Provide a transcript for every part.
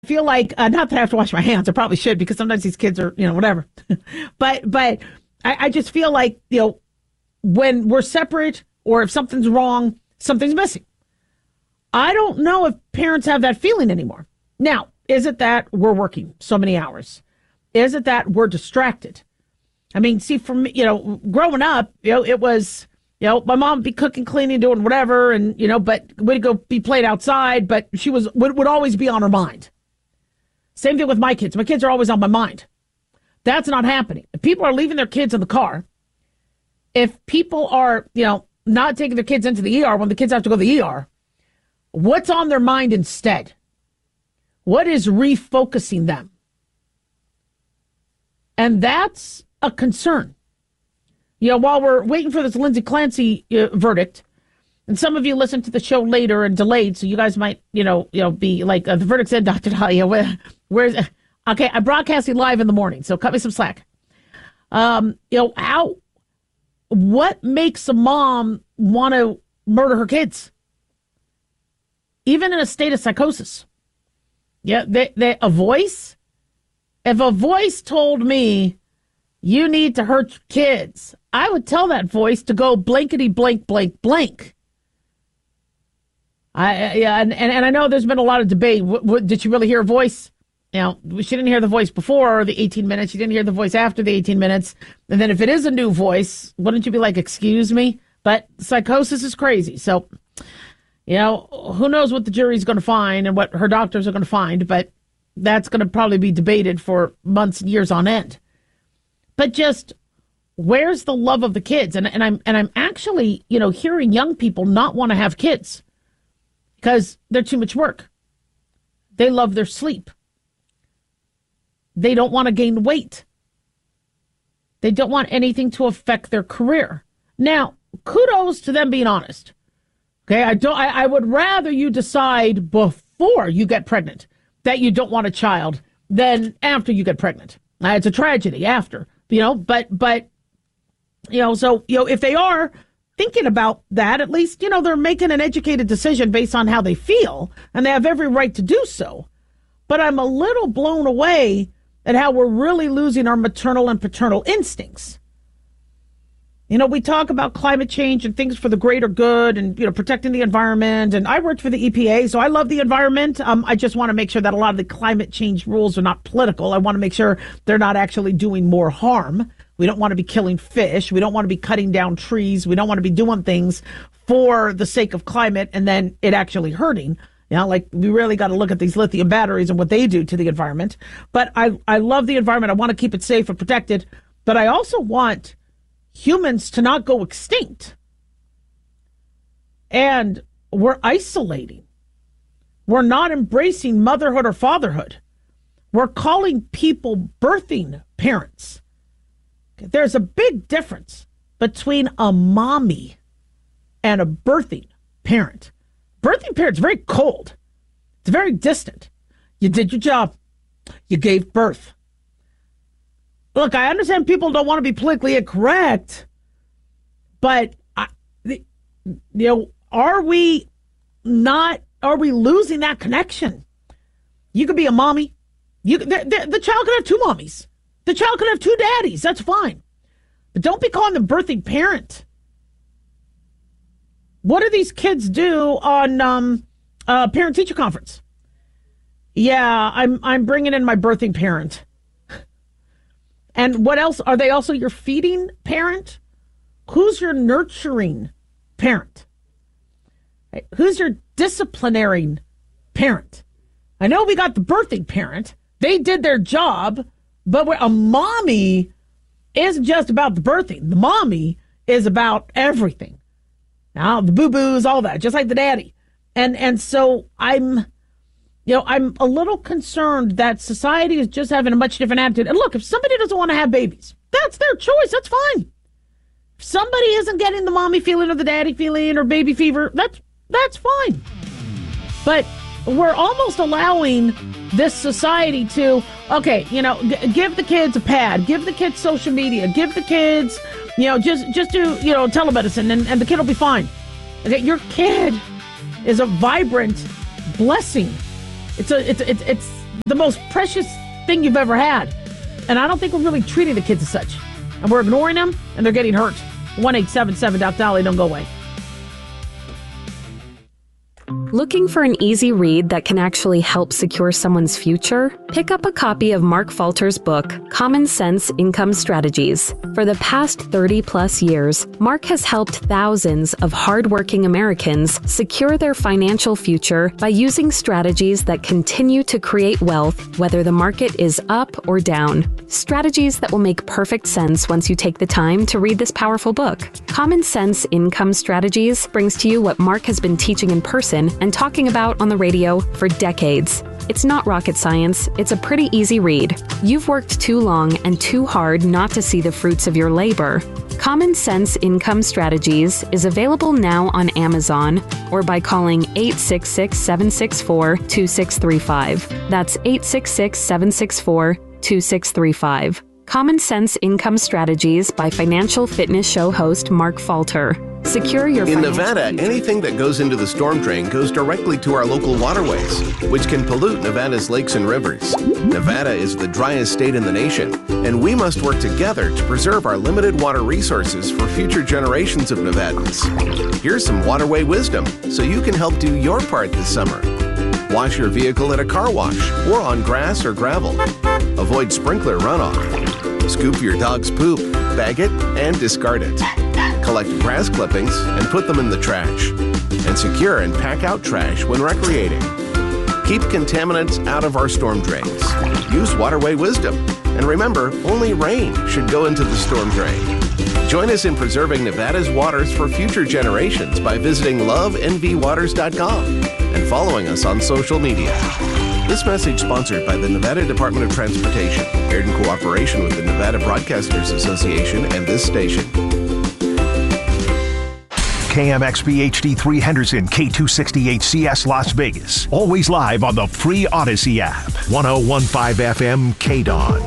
feel like not that I have to wash my hands. I probably should because sometimes these kids are, whatever. but I just feel like, when we're separate or if something's wrong, something's missing. I don't know if parents have that feeling anymore. Now, is it that we're working so many hours? Is it that we're distracted? I mean, see, for me, growing up, it was, my mom would be cooking, cleaning, doing whatever, and, but we'd go be played outside, but she would always be on her mind. Same thing with my kids. My kids are always on my mind. That's not happening. If people are leaving their kids in the car, if people are, not taking their kids into the ER when the kids have to go to the ER, what's on their mind instead? What is refocusing them? And that's a concern. While we're waiting for this Lindsay Clancy verdict, and some of you listened to the show later and delayed, so you guys might, be like, the verdict said, Dr. Dahlia, where's... Okay, I'm broadcasting live in the morning, so cut me some slack. What makes a mom want to murder her kids? Even in a state of psychosis. Yeah, a voice? If a voice told me, you need to hurt your kids, I would tell that voice to go blankety blank blank blank. And I know there's been a lot of debate. Did you really hear a voice? She didn't hear the voice before the 18 minutes. She didn't hear the voice after the 18 minutes. And then if it is a new voice, wouldn't you be like, excuse me? But psychosis is crazy. So, who knows what the jury's going to find and what her doctors are going to find, but that's going to probably be debated for months and years on end. But just, where's the love of the kids? And I'm actually, hearing young people not want to have kids because they're too much work. They love their sleep. They don't want to gain weight. They don't want anything to affect their career. Now, kudos to them being honest. Okay, I would rather you decide before you get pregnant that you don't want a child than after you get pregnant. It's a tragedy after, but so, if they are thinking about that, at least, they're making an educated decision based on how they feel, and they have every right to do so. But I'm a little blown away at how we're really losing our maternal and paternal instincts. We talk about climate change and things for the greater good and, protecting the environment. And I worked for the EPA, so I love the environment. I just want to make sure that a lot of the climate change rules are not political. I want to make sure they're not actually doing more harm. We don't want to be killing fish. We don't want to be cutting down trees. We don't want to be doing things for the sake of climate and then it actually hurting. We really got to look at these lithium batteries and what they do to the environment. But I love the environment. I want to keep it safe and protected. But I also want humans to not go extinct. And we're isolating. We're not embracing motherhood or fatherhood. We're calling people birthing parents. There's a big difference between a mommy and a birthing parent. Birthing parent's very cold. It's very distant. You did your job. You gave birth. Look, I understand people don't want to be politically incorrect, but are we losing that connection? You could be a mommy. The child could have two mommies. The child could have two daddies. That's fine. But don't be calling them birthing parent. What do these kids do on parent-teacher conference? Yeah, I'm bringing in my birthing parent. And what else? Are they also your feeding parent? Who's your nurturing parent? Who's your disciplinating parent? I know we got the birthing parent. They did their job, but a mommy isn't just about the birthing. The mommy is about everything. Now, the boo-boos, all that, just like the daddy. And so I'm a little concerned that society is just having a much different attitude. And look, if somebody doesn't want to have babies, that's their choice. That's fine. If somebody isn't getting the mommy feeling or the daddy feeling or baby fever, that's fine. But we're almost allowing this society to, give the kids a pad, give the kids social media, give the kids, just do, telemedicine and the kid will be fine. Okay, your kid is a vibrant blessing. It's the most precious thing you've ever had. And I don't think we're really treating the kids as such. And we're ignoring them, and they're getting hurt. 1-877-DOC-DOLLY. Don't go away. Looking for an easy read that can actually help secure someone's future? Pick up a copy of Mark Falter's book, Common Sense Income Strategies. For the past 30-plus years, Mark has helped thousands of hardworking Americans secure their financial future by using strategies that continue to create wealth, whether the market is up or down. Strategies that will make perfect sense once you take the time to read this powerful book. Common Sense Income Strategies brings to you what Mark has been teaching in person and talking about on the radio for decades. It's not rocket science, it's a pretty easy read. You've worked too long and too hard not to see the fruits of your labor. Common Sense Income Strategies is available now on Amazon or by calling 866-764-2635. That's 866-764-2635. Common Sense Income Strategies by financial fitness show host Mark Falter. Secure your In Nevada, anything that goes into the storm drain goes directly to our local waterways, which can pollute Nevada's lakes and rivers. Nevada is the driest state in the nation, and we must work together to preserve our limited water resources for future generations of Nevadans. Here's some waterway wisdom so you can help do your part this summer. Wash your vehicle at a car wash or on grass or gravel. Avoid sprinkler runoff. Scoop your dog's poop, bag it, and discard it. Collect grass clippings and put them in the trash. And secure and pack out trash when recreating. Keep contaminants out of our storm drains. Use waterway wisdom. And remember, only rain should go into the storm drain. Join us in preserving Nevada's waters for future generations by visiting lovenvwaters.com and following us on social media. This message sponsored by the Nevada Department of Transportation, aired in cooperation with the Nevada Broadcasters Association and this station. KMXB HD3 Henderson, K268CS Las Vegas. Always live on the free Odyssey app. 1015 FM KDON.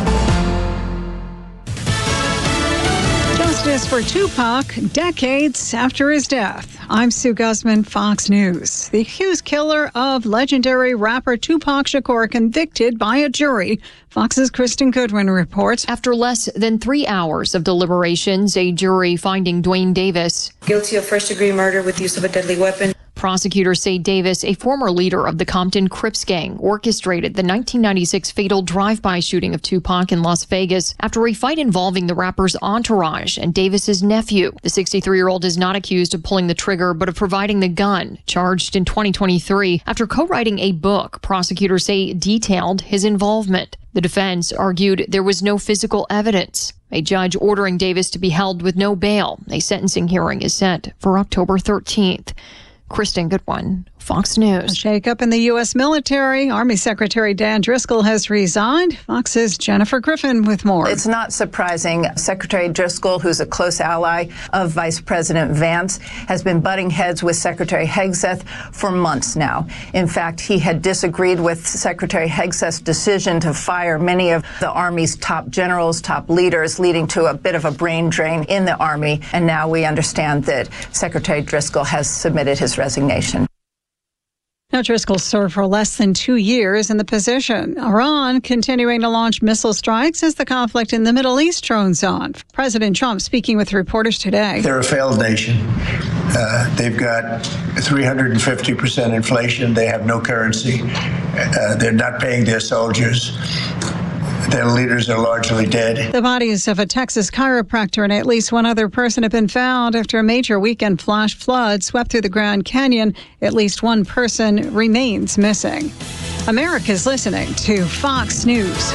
Justice for Tupac, decades after his death. I'm Sue Guzman, Fox News. The accused killer of legendary rapper Tupac Shakur convicted by a jury. Fox's Kristen Goodwin reports. After less than 3 hours of deliberations, a jury finding Dwayne Davis guilty of first-degree murder with use of a deadly weapon. Prosecutors say Davis, a former leader of the Compton Crips gang, orchestrated the 1996 fatal drive-by shooting of Tupac in Las Vegas after a fight involving the rapper's entourage and Davis's nephew. The 63-year-old is not accused of pulling the trigger, but of providing the gun, charged in 2023 after co-writing a book prosecutors say detailed his involvement. The defense argued there was no physical evidence. A judge ordering Davis to be held with no bail. A sentencing hearing is set for October 13th. Kristen Goodwin, Fox News. A shakeup in the U.S. military. Army Secretary Dan Driscoll has resigned. Fox's Jennifer Griffin with more. It's not surprising. Secretary Driscoll, who's a close ally of Vice President Vance, has been butting heads with Secretary Hegseth for months now. In fact, he had disagreed with Secretary Hegseth's decision to fire many of the Army's top generals, top leaders, leading to a bit of a brain drain in the Army. And now we understand that Secretary Driscoll has submitted his resignation. Now, Driscoll served for less than 2 years in the position. Iran continuing to launch missile strikes as the conflict in the Middle East drones on. President Trump speaking with reporters today. They're a failed nation. They've got 350% inflation. They have no currency. They're not paying their soldiers. Their leaders are largely dead. The bodies of a Texas chiropractor and at least one other person have been found after a major weekend flash flood swept through the Grand Canyon. At least one person remains missing. America's listening to Fox News.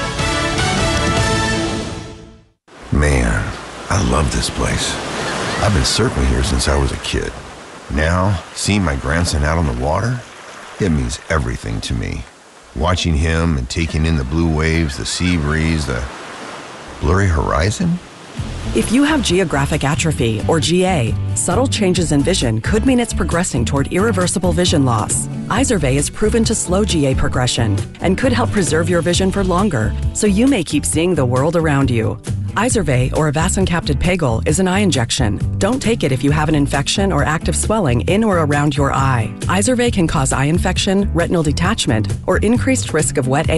Man, I love this place. I've been surfing here since I was a kid. Now, seeing my grandson out on the water, it means everything to me. Watching him and taking in the blue waves, the sea breeze, the blurry horizon. If you have geographic atrophy, or GA, subtle changes in vision could mean it's progressing toward irreversible vision loss. Izervay is proven to slow GA progression and could help preserve your vision for longer, so you may keep seeing the world around you. Izervay, or avacincaptad pegol, is an eye injection. Don't take it if you have an infection or active swelling in or around your eye. Izervay can cause eye infection, retinal detachment, or increased risk of wet